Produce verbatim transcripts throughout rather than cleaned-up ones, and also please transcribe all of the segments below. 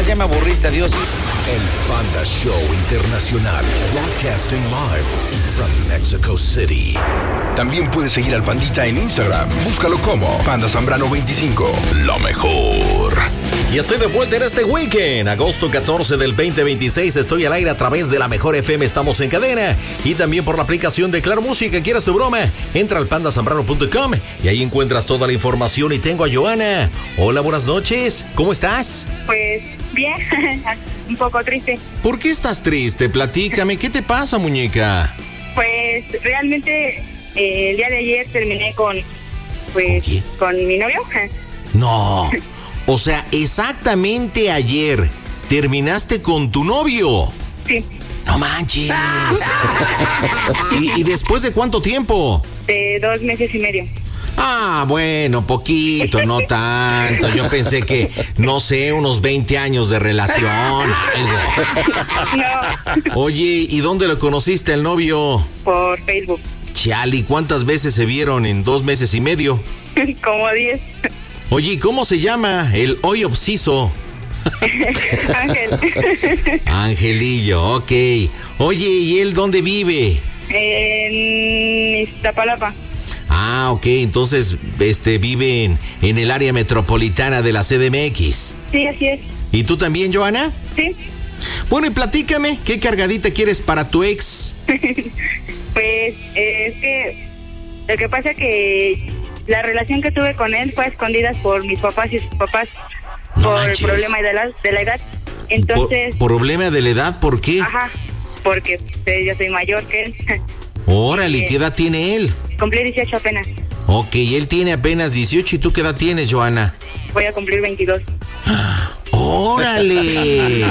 ya me aburriste, adiós. El Panda Show Internacional, broadcasting live from Mexico City. También puedes seguir al Pandita en Instagram. Búscalo como Panda Zambrano veinticinco. Lo mejor. Y estoy de vuelta en este weekend, agosto catorce del veinte veintiséis. Estoy al aire a través de la Mejor F M, estamos en cadena. Y también por la aplicación de Claro Música. ¿Quieres tu broma? Entra al panda zambrano punto com y ahí encuentras toda la información. Y tengo a Joana. Hola, buenas noches. ¿Cómo estás? Pues bien, un poco triste. ¿Por qué estás triste? Platícame, ¿qué te pasa, muñeca? Pues realmente eh, el día de ayer terminé con, pues, ¿con, con mi novio. No, o sea, exactamente ayer terminaste con tu novio. Sí. No manches. ¿Y, ¿Y después de cuánto tiempo? De dos meses y medio. Ah, bueno, poquito, no tanto. Yo pensé que, no sé, unos veinte años de relación, algo. No. Oye, ¿y dónde lo conociste, el novio? Por Facebook. Chali, ¿cuántas veces se vieron en dos meses y medio? Como diez. Oye, ¿cómo se llama el hoy obsiso? Ángel. Angelillo, ok. Oye, ¿y él dónde vive? En Iztapalapa. Ah, ok, entonces este vive en, en el área metropolitana de la C D M X. Sí, así es. ¿Y tú también, Joana? Sí. Bueno, y platícame, ¿qué cargadita quieres para tu ex? Pues eh, es que lo que pasa que la relación que tuve con él fue a escondidas por mis papás y sus papás. No por manches. el problema de la, de la edad. Entonces... ¿Por, ¿Problema de la edad? ¿Por qué? Ajá, porque pues, yo soy mayor que él. Órale, eh, ¿qué edad tiene él? Cumplí dieciocho apenas. Ok, él tiene apenas dieciocho. ¿Y tú qué edad tienes, Joana? Voy a cumplir veintidós. ¡Órale!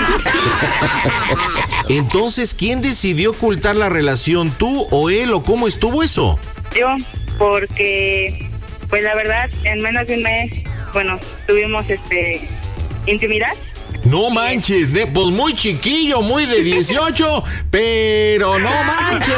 Entonces, ¿quién decidió ocultar la relación? ¿Tú o él o cómo estuvo eso? Yo, porque, pues la verdad, en menos de un mes, bueno, tuvimos este intimidad. No manches, ne- pues muy chiquillo, muy de dieciocho, pero no manches.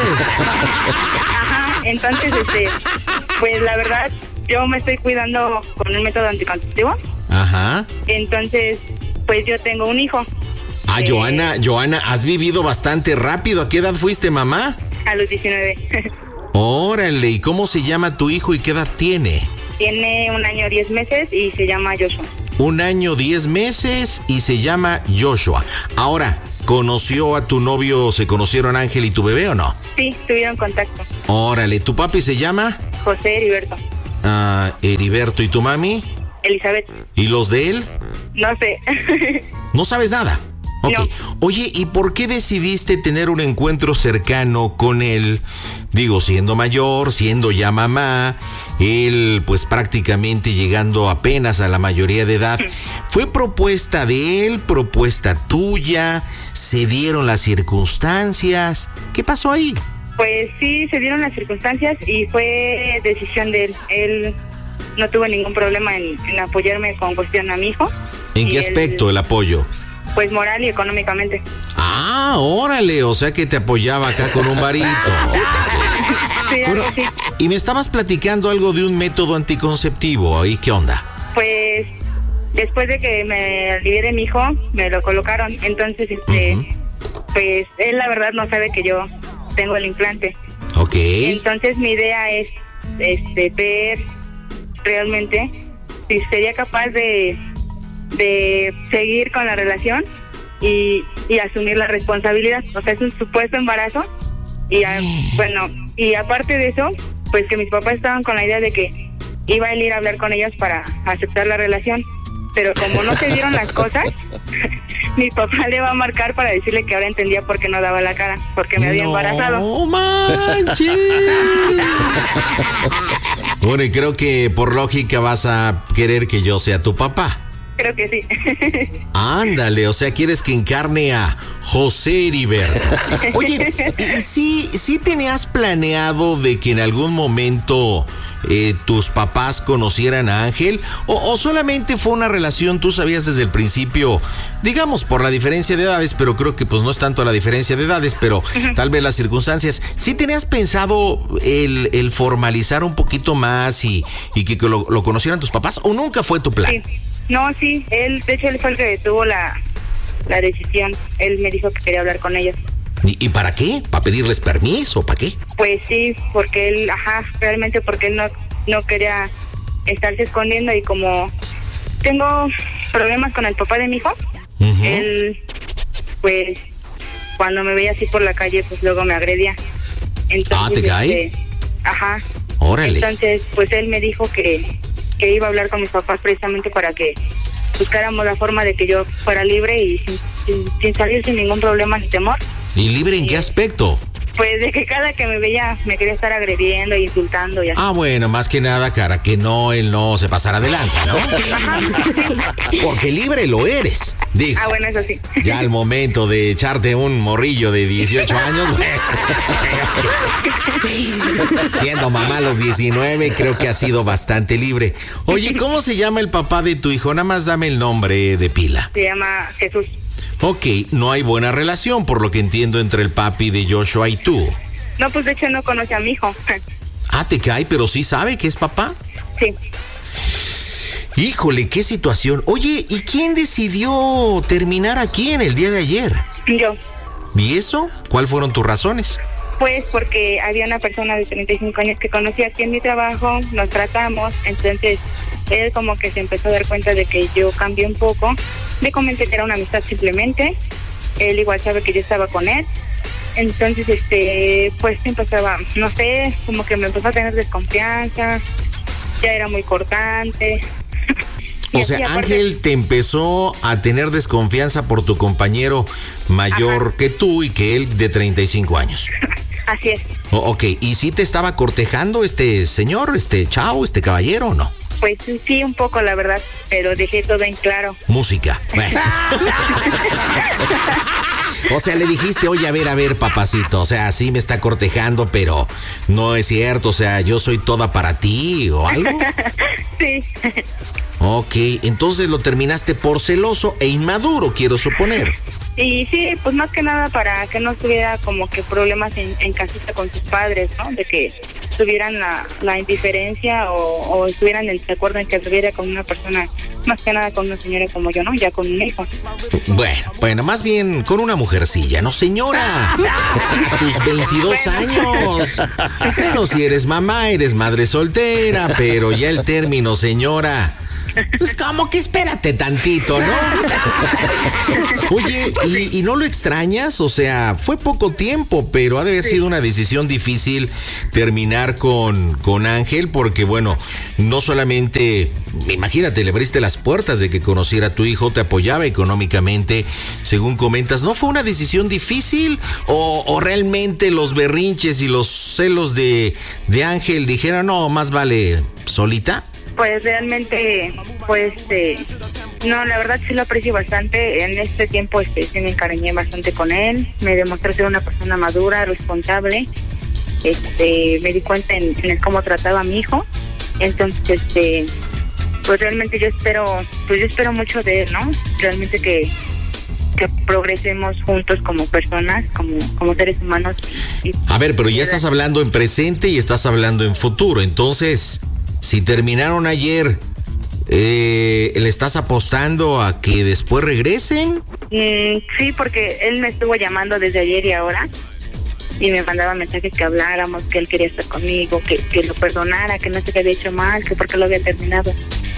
Ajá, entonces, este, pues la verdad, yo me estoy cuidando con un método anticonceptivo. Ajá. Entonces, pues yo tengo un hijo. Ah, eh, Joana, Joana, has vivido bastante rápido. ¿A qué edad fuiste mamá? A los diecinueve. Órale, ¿y cómo se llama tu hijo y qué edad tiene? Tiene un año, diez meses y se llama Joshua. Un año, diez meses y se llama Joshua. Ahora, ¿conoció a tu novio, se conocieron Ángel y tu bebé o no? Sí, tuvieron contacto. Órale, ¿tu papi se llama? José Heriberto. Ah, Heriberto, ¿y tu mami? Elizabeth. ¿Y los de él? No sé. ¿No sabes nada? Ok. No. Oye, ¿y por qué decidiste tener un encuentro cercano con él? Digo, siendo mayor, siendo ya mamá, él pues prácticamente llegando apenas a la mayoría de edad. ¿Fue propuesta de él, propuesta tuya? ¿Se dieron las circunstancias? ¿Qué pasó ahí? Pues sí, se dieron las circunstancias y fue decisión de él. Él no tuvo ningún problema en, en apoyarme con cuestión a mi hijo. ¿En qué aspecto él, el apoyo? Pues moral y económicamente. Ah, órale, o sea que te apoyaba acá con un varito. Sí, bueno, sí. Y me estabas platicando algo de un método anticonceptivo, ¿y qué onda? Pues después de que me libre mi hijo, me lo colocaron. Entonces, este, uh-huh. pues él la verdad no sabe que yo tengo el implante. Ok. Entonces mi idea es este ver realmente si sería capaz de de seguir con la relación y, y asumir la responsabilidad. O sea, es un supuesto embarazo y a, bueno, y aparte de eso, pues que mis papás estaban con la idea de que iba a ir a hablar con ellos para aceptar la relación, pero como no se dieron las cosas, mi papá le va a marcar para decirle que ahora entendía por qué no daba la cara, porque me había no embarazado. ¡No manches! Bueno, y creo que por lógica vas a querer que yo sea tu papá. Creo que sí. Ándale, o sea, quieres que encarne a José Heriberto. Oye, ¿sí, sí tenías planeado de que en algún momento eh, tus papás conocieran a Ángel? O, ¿O solamente fue una relación, tú sabías desde el principio, digamos por la diferencia de edades, pero creo que pues no es tanto la diferencia de edades, pero uh-huh. tal vez las circunstancias? ¿Sí tenías pensado el, el formalizar un poquito más y, y que lo, lo conocieran tus papás? ¿O nunca fue tu plan? Sí. No, sí, él, de hecho, él fue el que tuvo la, la decisión. Él me dijo que quería hablar con ellos. ¿Y, y para qué? ¿Para pedirles permiso? ¿Para qué? Pues sí, porque él, ajá, realmente porque él no, no quería estarse escondiendo y como tengo problemas con el papá de mi hijo, uh-huh. él, pues, cuando me veía así por la calle, pues luego me agredía. Entonces, ah, ¿te cae? Este, ajá. Órale. Entonces, pues él me dijo que, que iba a hablar con mis papás precisamente para que buscáramos la forma de que yo fuera libre y sin, sin, sin salir sin ningún problema ni temor. ¿Y libre en qué aspecto? Pues de que cada que me veía me quería estar agrediendo e insultando y así. Ah, bueno, más que nada, cara, que no, él no se pasara de lanza, ¿no? Ajá. Porque libre lo eres. Digo, ah, bueno, eso sí. Ya al momento de echarte un morrillo de dieciocho años, siendo mamá a los diecinueve, creo que ha sido bastante libre. Oye, ¿cómo se llama el papá de tu hijo? Nada más dame el nombre de pila. Se llama Jesús. Ok, no hay buena relación, por lo que entiendo, entre el papi de Joshua y tú. No, pues de hecho no conoce a mi hijo. Ah, te cae, pero sí sabe que es papá. Sí. Híjole, qué situación. Oye, ¿y quién decidió terminar aquí en el día de ayer? Yo. ¿Y eso? ¿Cuáles fueron tus razones? Pues porque había una persona de treinta y cinco años que conocí aquí en mi trabajo, nos tratamos, entonces él como que se empezó a dar cuenta de que yo cambié un poco. Le comenté que era una amistad simplemente, él igual sabe que yo estaba con él, entonces este pues empezaba, no sé, como que me empezó a tener desconfianza, ya era muy cortante. O sea, aparte, Ángel te empezó a tener desconfianza por tu compañero mayor, ajá, que tú y que él de treinta y cinco años. Así es. Oh, ok, ¿y sí te estaba cortejando este señor, este chavo, este caballero o no? Pues sí, un poco, la verdad, pero dejé todo en claro. Música. Bueno. O sea, le dijiste, oye, a ver, a ver, papacito, o sea, sí me está cortejando, pero no es cierto, o sea, yo soy toda para ti o algo. Sí. Ok, entonces lo terminaste por celoso e inmaduro, quiero suponer. Y sí, pues más que nada para que no tuviera como que problemas en, en casita con sus padres, ¿no? De que tuvieran la, la indiferencia o, o estuvieran en desacuerdo en que estuviera con una persona, más que nada con una señora como yo, ¿no? Ya con un hijo. Bueno, bueno, más bien con una mujercilla, ¿no, señora? A tus veintidós bueno. años. Bueno, si eres mamá, eres madre soltera, pero ya el término, señora... Pues como que espérate tantito, ¿no? Oye, ¿y, ¿y no lo extrañas? O sea, fue poco tiempo, pero ha de haber sido una decisión difícil terminar con, con Ángel, porque bueno, no solamente, imagínate, le abriste las puertas de que conociera a tu hijo, te apoyaba económicamente, según comentas, ¿no fue una decisión difícil? ¿O, o realmente los berrinches y los celos de, de Ángel dijeron, no, más vale solita? Pues realmente, pues, eh, no, la verdad sí lo aprecio bastante. En este tiempo este, sí me encariñé bastante con él. Me demostró ser una persona madura, responsable. Este, me di cuenta en, en el cómo trataba a mi hijo. Entonces, este, pues realmente yo espero, pues yo espero mucho de él, ¿no? Realmente que, que progresemos juntos como personas, como, como seres humanos. Y, a ver, pero ya estás hablando en presente y estás hablando en futuro, entonces... Si terminaron ayer, eh, ¿le estás apostando a que después regresen? Mm, sí, porque él me estuvo llamando desde ayer y ahora y me mandaba mensajes que habláramos, que él quería estar conmigo, que, que lo perdonara, que no se había hecho mal, que porque lo había terminado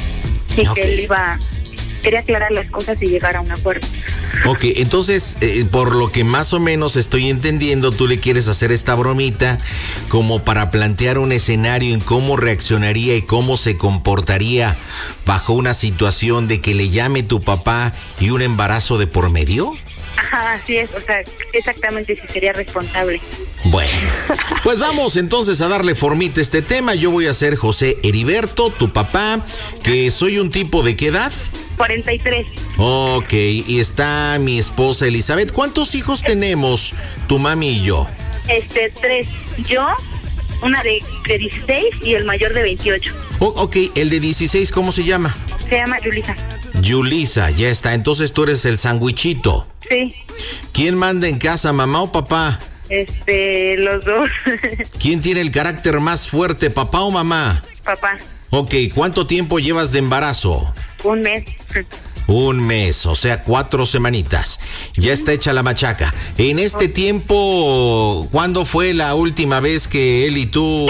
y okay. que él iba, quería aclarar las cosas y llegar a un acuerdo. Ok, entonces, eh, por lo que más o menos estoy entendiendo, tú le quieres hacer esta bromita como para plantear un escenario en cómo reaccionaría y cómo se comportaría bajo una situación de que le llame tu papá y un embarazo de por medio. Ajá, así es, o sea, exactamente, si sería responsable. Bueno, pues vamos entonces a darle formita a este tema. Yo voy a ser José Heriberto, tu papá, que soy un tipo de ¿qué edad? cuarenta y tres. Ok, y está mi esposa Elizabeth. ¿Cuántos hijos tenemos tu mami y yo? Este, tres. Yo, una de, de dieciséis y el mayor de veintiocho. Oh, ok, el de dieciséis, ¿cómo se llama? Se llama Yulisa. Yulisa, ya está. Entonces tú eres el sandwichito. Sí. ¿Quién manda en casa, mamá o papá? Este, los dos. ¿Quién tiene el carácter más fuerte, papá o mamá? Papá. Ok, ¿cuánto tiempo llevas de embarazo? un mes. Un mes, o sea, cuatro semanitas. Ya está hecha la machaca. En este tiempo, ¿cuándo fue la última vez que él y tú...?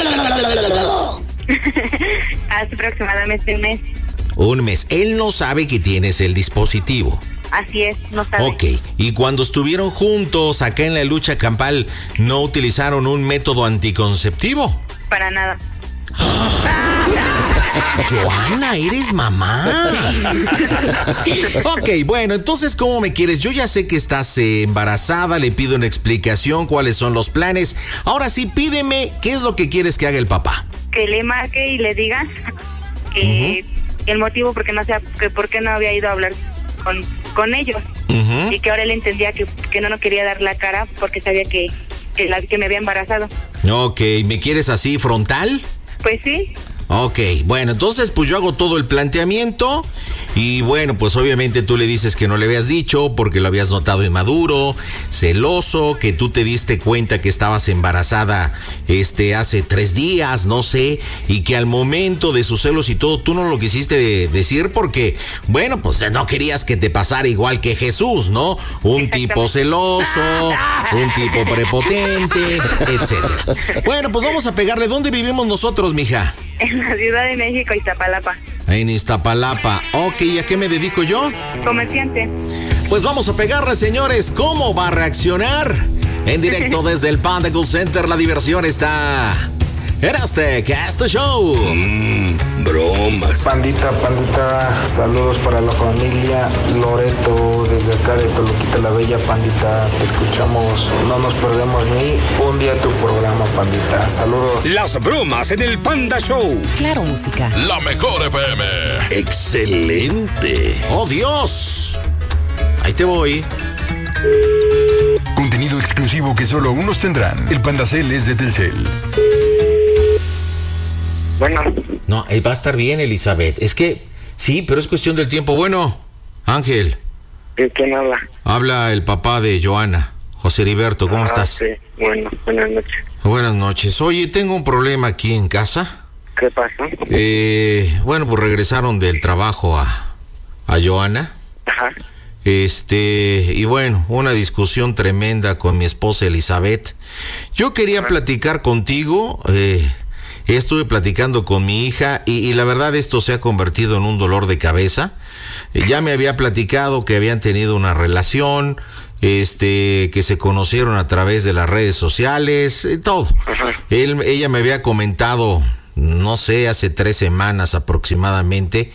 Hace aproximadamente un mes. Un mes. Él no sabe que tienes el dispositivo. Así es, no sabe. Ok, y cuando estuvieron juntos acá en la lucha campal, ¿no utilizaron un método anticonceptivo? Para nada. Joana, eres mamá. Ok, bueno, entonces, ¿cómo me quieres? Yo ya sé que estás eh, embarazada, le pido una explicación, cuáles son los planes. Ahora sí, pídeme, ¿qué es lo que quieres que haga el papá? Que le marque y le diga que uh-huh. el motivo porque no sea, que por qué no había ido a hablar con, con ellos. Uh-huh. Y que ahora él entendía que, que no nos quería dar la cara porque sabía que, que, la, que me había embarazado. Ok, ¿me quieres así frontal? Pues sí. Ok, bueno, entonces pues yo hago todo el planteamiento y bueno, pues obviamente tú le dices que no le habías dicho porque lo habías notado inmaduro, celoso, que tú te diste cuenta que estabas embarazada este hace tres días, no sé, y que al momento de sus celos y todo tú no lo quisiste decir porque, bueno, pues no querías que te pasara igual que Jesús, ¿no? Un tipo celoso, un tipo prepotente, etcétera. Bueno, pues vamos a pegarle. ¿Dónde vivimos nosotros, mija? En la Ciudad de México, Iztapalapa. En Iztapalapa. Ok, ¿a qué me dedico yo? Comerciante. Pues vamos a pegarle, señores. ¿Cómo va a reaccionar? En directo desde el Panda Cool Center, la diversión está en este Cast Show. Mmm, bromas. Pandita, pandita, saludos para la familia Loreto, desde acá de Toluquita la Bella, pandita. Te escuchamos, no nos perdemos ni un día tu programa, pandita. Saludos. Las bromas en el Panda Show. Claro, música. La mejor F M. Excelente. ¡Oh, Dios! Ahí te voy. Contenido exclusivo que solo unos tendrán. El Pandacel es de Telcel. Bueno. No, él va a estar bien, Elizabeth. Es que, sí, pero es cuestión del tiempo. Bueno, Ángel. ¿Quién habla? Habla el papá de Joana, José Heriberto. ¿Cómo ah, estás? Sí, bueno, buenas noches. Buenas noches. Oye, tengo un problema aquí en casa. ¿Qué pasó? Eh, bueno, pues regresaron del trabajo a, a Joana. Ajá. Este, y bueno, una discusión tremenda con mi esposa Elizabeth. Yo quería Ajá. platicar contigo, eh... Estuve platicando con mi hija y, y la verdad esto se ha convertido en un dolor de cabeza. Eh, ya me había platicado que habían tenido una relación, este, que se conocieron a través de las redes sociales, eh, todo. Él, ella me había comentado, no sé, hace tres semanas aproximadamente,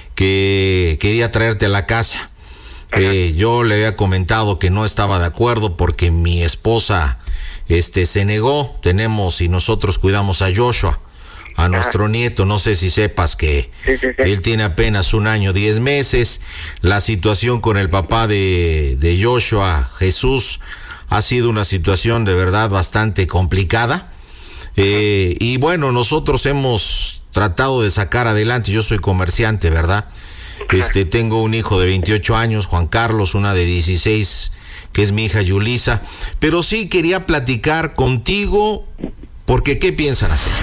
que quería traerte a la casa. Eh, yo le había comentado que no estaba de acuerdo porque mi esposa este se negó. Tenemos y nosotros cuidamos a Joshua, a nuestro Ajá. nieto. No sé si sepas que sí, sí, sí. él tiene apenas un año, diez meses. La situación con el papá de, de Joshua, Jesús, ha sido una situación de verdad bastante complicada. Eh, y bueno, nosotros hemos tratado de sacar adelante. Yo soy comerciante, ¿verdad? Este, tengo un hijo de veintiocho años, Juan Carlos, una de dieciséis, que es mi hija Yulisa. Pero sí quería platicar contigo, porque ¿qué piensan hacer?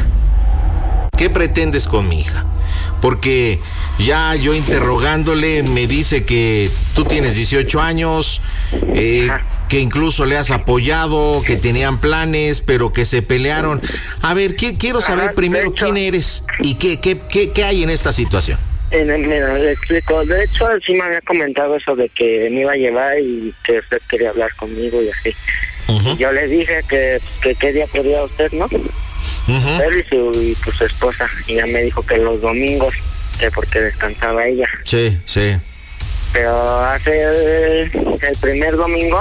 ¿Qué pretendes con mi hija? Porque ya yo interrogándole me dice que tú tienes dieciocho años, eh, que incluso le has apoyado, que tenían planes, pero que se pelearon. A ver, ¿qué, quiero saber primero quién eres y qué, qué, qué, qué hay en esta situación. En el, mira, le explico. De hecho, sí me había comentado eso de que me iba a llevar y que usted quería hablar conmigo y así. Uh-huh. Y yo le dije que, que qué día podía usted, ¿no? Uh-huh. Él y su, y pues, su esposa. Y ya me dijo que los domingos, que porque descansaba ella. Sí, sí. Pero hace el, el primer domingo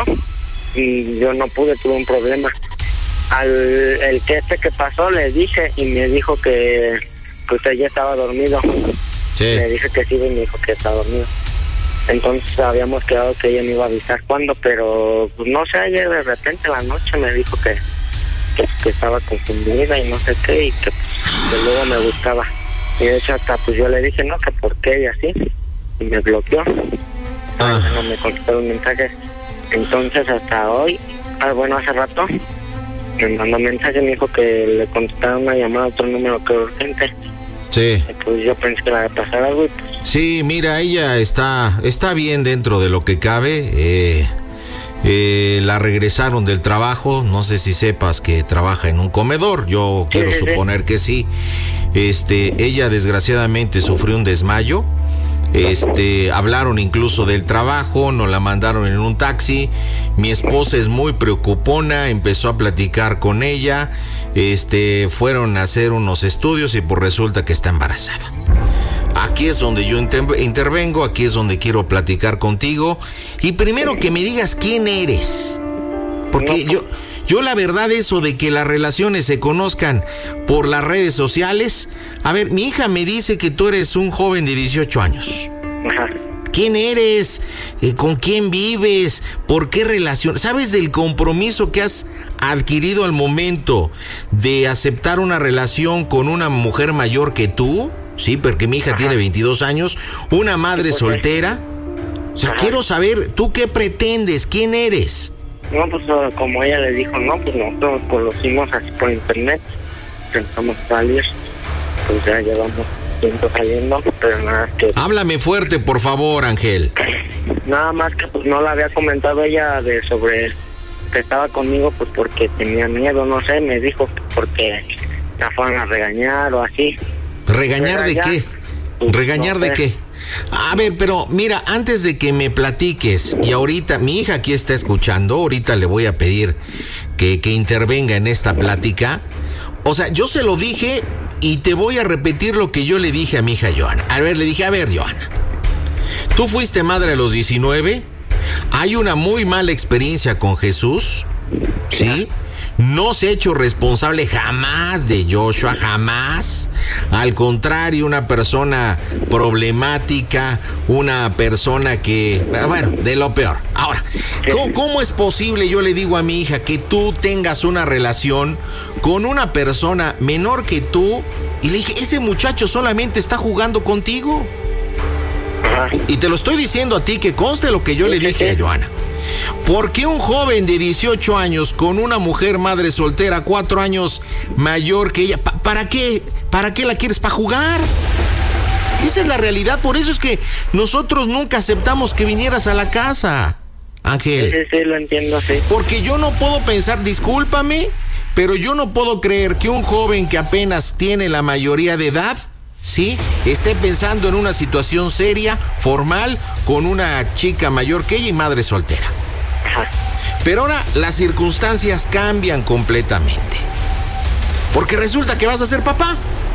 y yo no pude, tuve un problema. Al el que este que pasó le dije y me dijo que, que usted ya estaba dormido. Sí. Le dije que sí y me dijo que estaba dormido. Entonces habíamos quedado que ella me iba a avisar cuándo, pero pues, no sé, ayer de repente en la noche me dijo que, que, que estaba confundida y no sé qué, y que, pues, que luego me buscaba. Y de hecho hasta pues yo le dije no, que por qué y así, y me bloqueó. Ah. No me contestó un mensaje. Entonces hasta hoy, ah, bueno, hace rato, me mandó un mensaje, me dijo que le contestara una llamada a otro número que urgente. Sí. Pues yo pensé que le iba a pasar algo y pues Sí, mira, ella está, está bien dentro de lo que cabe. Eh, eh, la regresaron del trabajo. No sé si sepas que trabaja en un comedor. Yo Sí, quiero sí, sí. suponer que sí. Este, ella desgraciadamente sufrió un desmayo. Este, hablaron incluso del trabajo, nos la mandaron en un taxi. Mi esposa es muy preocupona, empezó a platicar con ella. Este, fueron a hacer unos estudios y pues resulta que está embarazada. Aquí es donde yo inter- intervengo, aquí es donde quiero platicar contigo. Y primero que me digas quién eres. Porque No. yo, yo la verdad eso de que las relaciones se conozcan por las redes sociales. A ver, mi hija me dice que tú eres un joven de dieciocho años. Ajá. ¿Quién eres? Eh, ¿Con quién vives? ¿Por qué relación? ¿Sabes del compromiso que has adquirido al momento de aceptar una relación con una mujer mayor que tú? Sí, porque mi hija Ajá. tiene veintidós años, una madre Sí, pues, soltera. O sea, Ajá. quiero saber, ¿tú qué pretendes? ¿Quién eres? No, pues uh, como ella le dijo, no, pues nosotros nos conocimos así por internet, empezamos a salir, pues ya llevamos tiempo saliendo, pero nada que, Háblame fuerte, por favor, Ángel. nada más que pues no le había comentado ella de sobre que estaba conmigo, pues porque tenía miedo, no sé, me dijo que porque la fueran a regañar o así. ¿Regañar de Regañar, qué? pues, ¿Regañar no de sé. qué? A ver, pero mira, antes de que me platiques, y ahorita mi hija aquí está escuchando, ahorita le voy a pedir que, que intervenga en esta plática. O sea, yo se lo dije y te voy a repetir lo que yo le dije a mi hija Joana. A ver, le dije, a ver, Joana, tú fuiste madre a los diecinueve, hay una muy mala experiencia con Jesús, ¿sí? No se ha hecho responsable jamás de Joshua, jamás. Al contrario, una persona problemática, una persona que, bueno, de lo peor. Ahora, ¿cómo, cómo es posible, yo le digo a mi hija, que tú tengas una relación con una persona menor que tú? Y le dije, ese muchacho solamente está jugando contigo. Ajá. Y te lo estoy diciendo a ti, que conste lo que yo le Sí, sí, dije sí. a Joana. ¿Por qué un joven de dieciocho años con una mujer madre soltera, cuatro años mayor que ella, pa- ¿para qué? ¿Para qué la quieres? ¿Para jugar? Esa es la realidad, por eso es que nosotros nunca aceptamos que vinieras a la casa, Sí, Ángel. sí, sí, lo entiendo, sí. Porque yo no puedo pensar, discúlpame, pero yo no puedo creer que un joven que apenas tiene la mayoría de edad, ¿sí?, esté pensando en una situación seria, formal, con una chica mayor que ella y madre soltera. Ajá. Pero ahora las circunstancias cambian completamente. Porque resulta que vas a ser papá.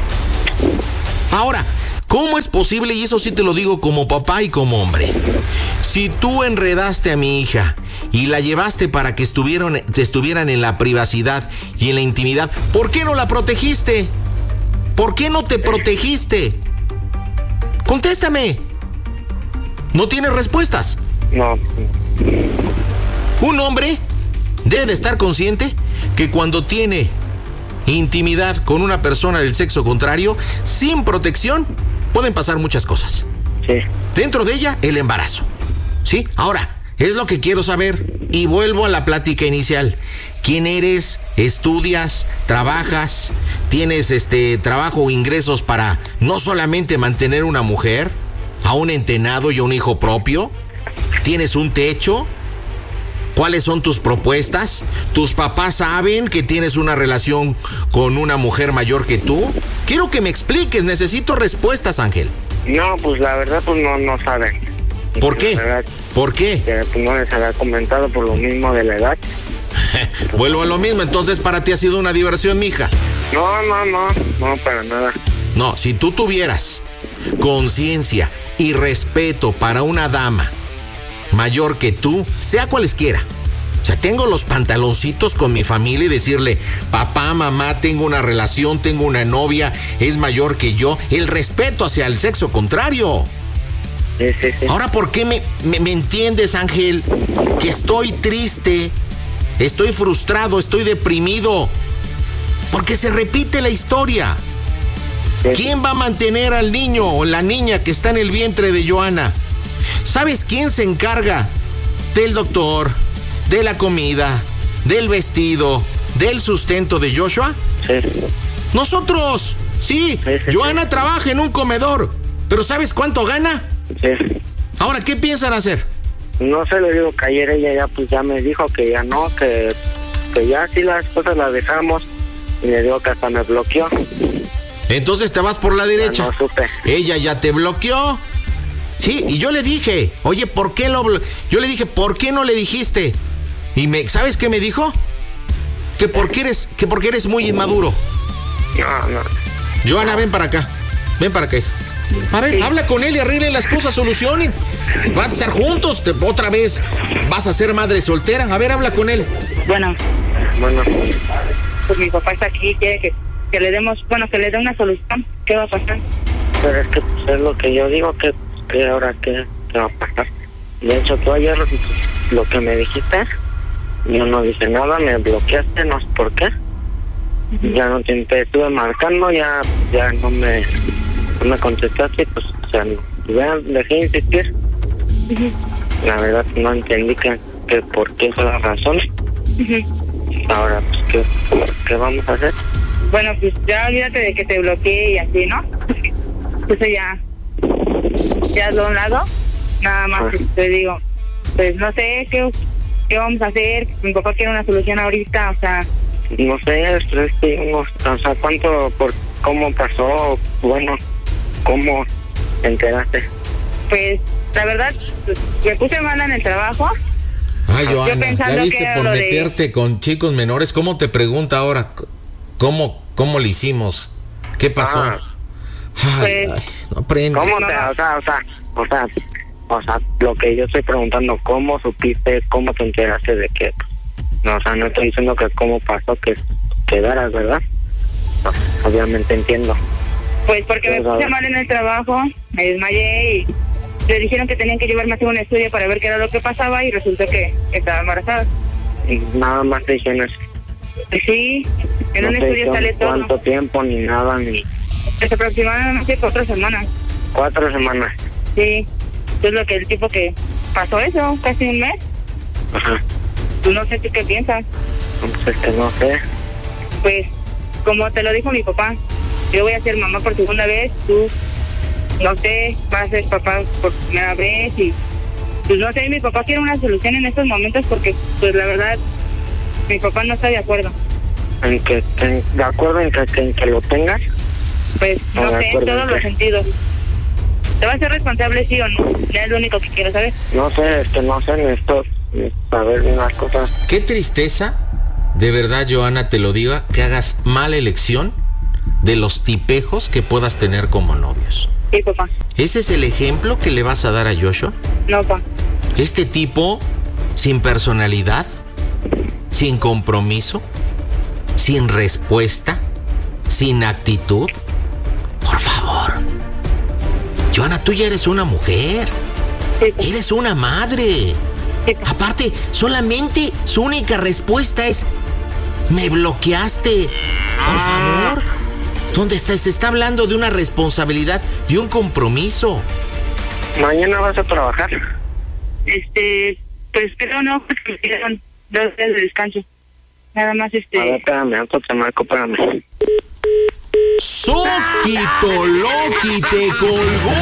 Ahora, ¿cómo es posible? Y eso sí te lo digo como papá y como hombre. Si tú enredaste a mi hija y la llevaste para que estuvieron, estuvieran en la privacidad y en la intimidad, ¿por qué no la protegiste? ¿Por qué no te protegiste? Contéstame. ¿No tienes respuestas? No, Un hombre debe de estar consciente que cuando tiene intimidad con una persona del sexo contrario, sin protección, pueden pasar muchas cosas. sí. Dentro de ella, el embarazo. ¿Sí? Ahora, es lo que quiero saber. Y vuelvo a la plática inicial. ¿Quién eres? ¿Estudias? ¿Trabajas? ¿Tienes este trabajo o ingresos para no solamente mantener una mujer, a un entenado y a un hijo propio? ¿Tienes un techo? ¿Cuáles son tus propuestas? ¿Tus papás saben que tienes una relación con una mujer mayor que tú? Quiero que me expliques, necesito respuestas, Ángel. No, pues la verdad, pues no, no saben. ¿Por La qué? verdad, ¿Por qué? que, pues no les había comentado por lo mismo de la edad. Vuelvo a lo mismo, entonces para ti ha sido una diversión, mija. No, no, no, no, para nada. No, si tú tuvieras conciencia y respeto para una dama mayor que tú, sea cualesquiera. O sea, tengo los pantaloncitos con mi familia y decirle, papá, mamá, tengo una relación, tengo una novia, es mayor que yo. El respeto hacia el sexo contrario. Sí, sí, sí. Ahora, ¿por qué me, me, me entiendes, Ángel? Que estoy triste, estoy frustrado, estoy deprimido. Porque se repite la historia. Sí. ¿Quién va a mantener al niño o la niña que está en el vientre de Joana? ¿Sabes quién se encarga del doctor, de la comida, del vestido, del sustento de Joshua? Sí. Nosotros. Sí, Sí, sí, Joana trabaja en un comedor, ¿Pero sabes cuánto gana? Sí. Ahora, ¿qué piensan hacer? No sé, le digo que ayer ella ya pues ya me dijo que ya no, que, que ya sí las cosas las dejamos. Y le digo que hasta me bloqueó. Entonces te vas por la derecha. Ya no supe. Ella ya te bloqueó. Sí, y yo le dije, oye, ¿por qué lo blo-? Yo le dije, ¿por qué no le dijiste? Y me, ¿sabes qué me dijo? Que porque eres, que porque eres muy inmaduro. No, no. Johanna, ven para acá. Ven para acá. A ver, sí. Habla con él y arreglen las cosas, solucionen. Van a estar juntos. Te, otra vez vas a ser madre soltera. A ver, habla con él. Bueno. Bueno. Pues mi papá está aquí, quiere que, que le demos, bueno, que le dé una solución. ¿Qué va a pasar? Pero es que pues, es lo que yo digo, que, que ahora qué, qué va a pasar. De hecho, tú ayer lo que me dijiste, yo no dije nada, me bloqueaste, no sé por qué. Uh-huh. Ya no te, te estuve marcando, ya ya no me, no me contestaste, pues, o sea, ya dejé de insistir. Uh-huh. La verdad no entendí que, que por qué fue la razón. Uh-huh. Ahora, pues, ¿qué, ¿qué vamos a hacer? Bueno, pues ya olvídate de que te bloqueé y así, ¿no? Pues ya, ya de un lado, nada más ah. te digo, pues no sé qué, qué vamos a hacer. Mi papá quiere una solución ahorita, o sea... No sé, es que, no, o sea, ¿cuánto, por cómo pasó? Bueno, ¿cómo te enteraste? Pues, la verdad, pues, me puse mala en el trabajo. Ay, Johanna, ya viste por meterte de... con chicos menores. ¿Cómo te pregunta ahora? ¿Cómo, cómo le hicimos? ¿Qué pasó? Ah, ay, pues, ay, no aprende. ¿Cómo te, o sea, o sea, o sea, o sea, lo que yo estoy preguntando, ¿cómo supiste, cómo te enteraste de que? No, o sea, no estoy diciendo que cómo pasó que quedaras, ¿verdad? No, obviamente entiendo. Pues porque me puse mal en el trabajo, me desmayé y le dijeron que tenían que llevarme a hacer un estudio para ver qué era lo que pasaba y resultó que estaba embarazada. Y nada más te dijeron eso. Pues sí, en no un estudio sale todo. ¿Cuánto tiempo ni nada ni? Es aproximadamente cuatro semanas. Cuatro semanas. Sí, es lo que el tipo que pasó eso, casi un mes. Ajá. Tú no sé tú qué piensas. Pues es que no sé. Pues, como te lo dijo mi papá, yo voy a ser mamá por segunda vez, tú, no sé, vas a ser papá por primera vez y, pues no sé, mi papá quiere una solución en estos momentos porque, pues la verdad, mi papá no está de acuerdo. ¿En que, en, de acuerdo en que, en que lo tengas? Pues, no sé, en todos los sentidos. ¿Te vas a ser responsable, sí o no? Ya es lo único que quiero saber. No sé, es que no sé, necesito saber unas cosas. Qué tristeza, de verdad, Johanna, te lo diga, que hagas mala elección de los tipejos que puedas tener como novios. Sí, papá. ¿Ese es el ejemplo que le vas a dar a Joshua? No, papá. Este tipo sin personalidad, sin compromiso, sin respuesta, sin actitud. Por favor. Johanna, tú ya eres una mujer. Sí, papá. Eres una madre. Sí, papá. Aparte, solamente su única respuesta es: me bloqueaste. Por favor. Donde se, se está hablando de una responsabilidad y un compromiso. ¿Mañana vas a trabajar? Este, pues creo no, porque me dieron dos días de descanso. Nada más este... A ver, espérame, antes te marco, espérame. ¡Soquito Loki te colgó!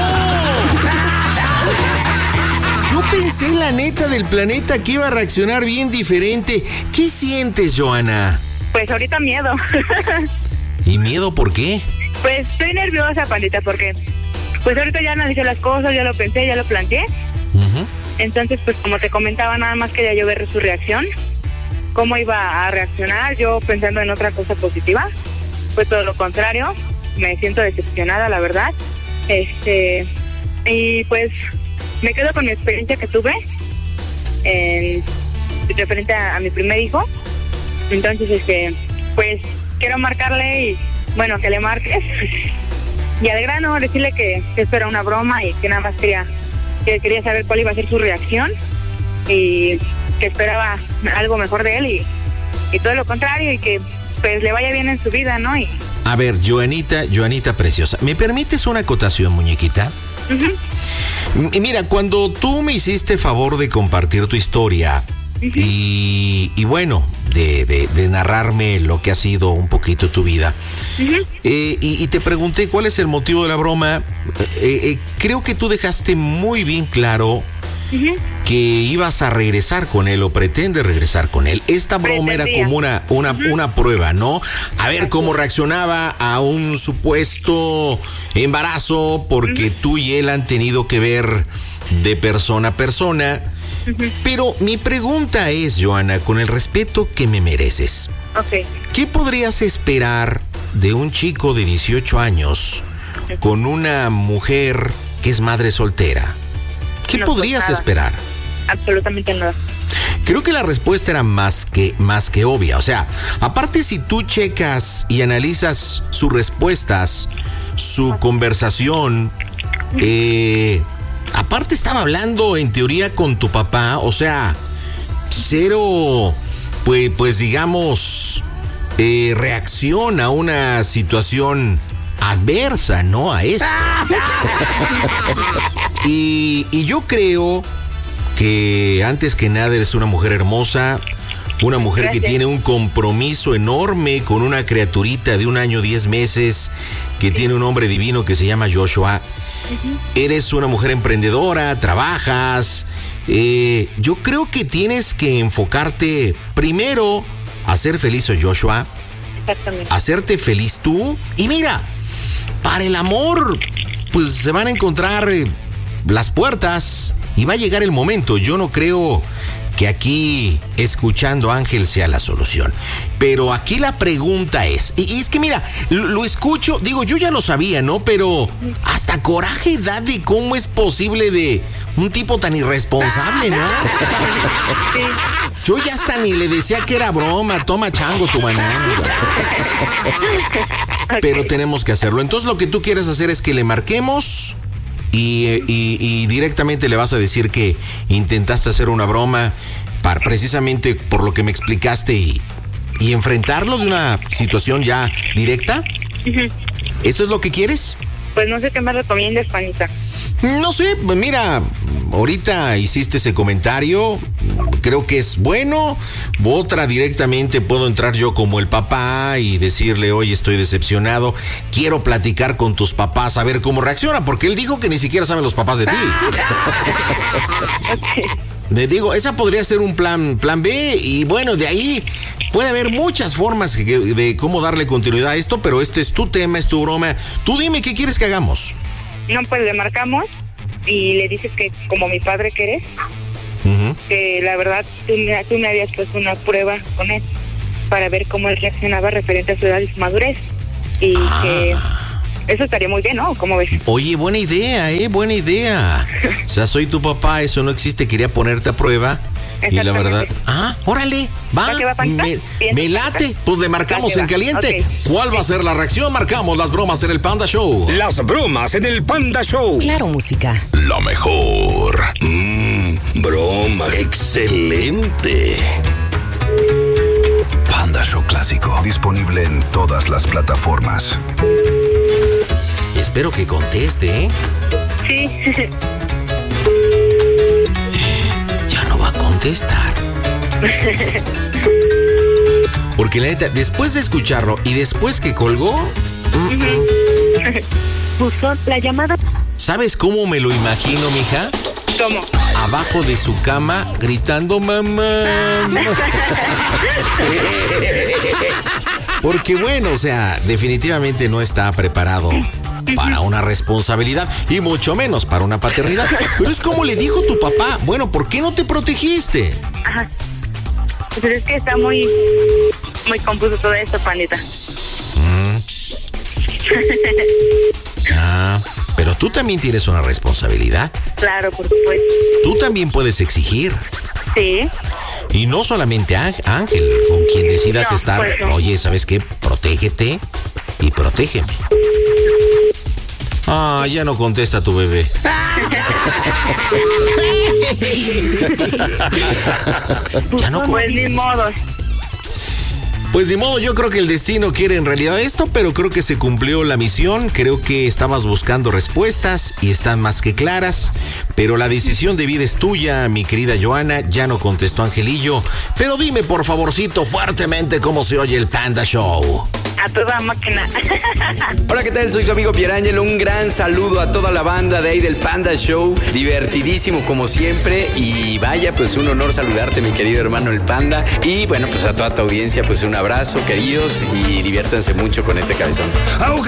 Yo pensé, la neta del planeta, que iba a reaccionar bien diferente. ¿Qué sientes, Johanna? Pues ahorita miedo. ¿Y miedo por qué? Pues estoy nerviosa, pandita, porque pues ahorita ya analizé las cosas, ya lo pensé, ya lo planteé. Uh-huh. Entonces, pues como te comentaba, nada más quería yo ver su reacción, cómo iba a reaccionar, yo pensando en otra cosa positiva. Fue todo lo contrario, me siento decepcionada, la verdad. Este, y pues me quedo con mi experiencia que tuve en referente a, a mi primer hijo. Entonces, este, pues quiero marcarle y, bueno, que le marques. Y al grano, decirle que, que esto era una broma y que nada más quería, que quería saber cuál iba a ser su reacción y que esperaba algo mejor de él y, y todo lo contrario y que pues le vaya bien en su vida, ¿no? Y... A ver, Joanita, Joanita preciosa, ¿me permites una acotación, muñequita? Uh-huh. Y mira, cuando tú me hiciste favor de compartir tu historia, Uh-huh. Y, y bueno, de, de, de narrarme lo que ha sido un poquito tu vida. Uh-huh. Eh, y, y te pregunté cuál es el motivo de la broma. Eh, eh, creo que tú dejaste muy bien claro uh-huh. que ibas a regresar con él o pretendes regresar con él. Esta broma Pretendía. era como una, una, uh-huh. una prueba, ¿no? A ver cómo reaccionaba a un supuesto embarazo, porque uh-huh. tú y él han tenido que ver de persona a persona. Uh-huh. Pero mi pregunta es, Joana, con el respeto que me mereces, okay. ¿qué podrías esperar de un chico de dieciocho años uh-huh. con una mujer que es madre soltera? ¿Qué no, podrías pues esperar? Absolutamente nada. Creo que la respuesta era más que, más que obvia. O sea, aparte si tú checas y analizas sus respuestas, su conversación, eh... aparte estaba hablando en teoría con tu papá, o sea, cero, pues, pues digamos, eh, reacción a una situación adversa, ¿no? A esto. y, y yo creo que antes que nada eres una mujer hermosa, una mujer Gracias. que tiene un compromiso enorme con una criaturita de un año, diez meses, que sí. tiene un hombre divino que se llama Joshua. Uh-huh. Eres una mujer emprendedora, trabajas. Eh, yo creo que tienes que enfocarte primero a hacer feliz a Joshua. Exactamente. Hacerte feliz tú. Y mira, para el amor, pues se van a encontrar eh, las puertas y va a llegar el momento. Yo no creo que aquí escuchando a Ángel sea la solución. Pero aquí la pregunta es, y, y es que mira, lo, lo escucho, digo, yo ya lo sabía, ¿no? Pero hasta coraje da de cómo es posible de un tipo tan irresponsable, ¿no? Sí. Yo ya hasta ni le decía que era broma, toma chango tu banana. Okay. Pero tenemos que hacerlo. Entonces lo que tú quieres hacer es que le marquemos y, y, y directamente le vas a decir que intentaste hacer una broma para, precisamente por lo que me explicaste y, y enfrentarlo de una situación ya directa. Uh-huh. ¿Eso es lo que quieres? Pues no sé qué me recomiendas, panita. No sé, pues mira, ahorita hiciste ese comentario, creo que es bueno. Otra, directamente puedo entrar yo como el papá y decirle, oye, estoy decepcionado, quiero platicar con tus papás a ver cómo reacciona, porque él dijo que ni siquiera saben los papás de ti. Okay. Le digo, esa podría ser un plan, plan B, y bueno, de ahí puede haber muchas formas de, de cómo darle continuidad a esto, pero este es tu tema, es tu broma. Tú dime, ¿qué quieres que hagamos? No, pues le marcamos y le dices que como mi padre que eres, uh-huh. que la verdad tú me, tú me habías puesto una prueba con él para ver cómo él reaccionaba referente a su edad y su madurez. Y ah. que eso estaría muy bien, ¿no? ¿Cómo ves? Oye, buena idea, ¿eh? Buena idea. O sea, soy tu papá, eso no existe, quería ponerte a prueba. Y la verdad, ah, órale, va, va me, me late, pues le marcamos en caliente. Okay. ¿Cuál okay. va a ser la reacción? Marcamos las bromas en el Panda Show. Las bromas en el Panda Show. Claro, música. La mejor. Mmm, broma. Excelente. Panda Show clásico. Disponible en todas las plataformas. Espero que conteste, ¿eh? Sí. Contestar. Porque la neta, después de escucharlo y después que colgó, uh-uh. puso la llamada. ¿Sabes cómo me lo imagino, mija? ¿Cómo? Abajo de su cama gritando mamá. Porque bueno, o sea, definitivamente no está preparado para una responsabilidad y mucho menos para una paternidad. Pero es como le dijo tu papá, bueno, ¿por qué no te protegiste? Ajá. Pues es que está muy, muy confuso todo esto, panita. Mm. Ah, pero tú también tienes una responsabilidad. Claro, por supuesto. Tú también puedes exigir. Sí. Y no solamente a Ángel, con quien decidas no, estar, pues no. Oye, ¿sabes qué? Protégete y protégeme. Ah, ya no contesta tu bebé. Ya no contesta. Pues ni modo. Pues ni modo, yo creo que el destino quiere en realidad esto, pero creo que se cumplió la misión. Creo que estabas buscando respuestas y están más que claras, pero la decisión de vida es tuya, mi querida Joana. Ya no contestó Angelillo, pero dime por favorcito fuertemente cómo se oye el Panda Show. A toda máquina. Hola, ¿qué tal? Soy su amigo Pierangelo. Un gran saludo a toda la banda de ahí del Panda Show. Divertidísimo como siempre. Y vaya, pues un honor saludarte, mi querido hermano el Panda. Y bueno, pues a toda tu audiencia, pues un abrazo, queridos. Y diviértanse mucho con este cabezón.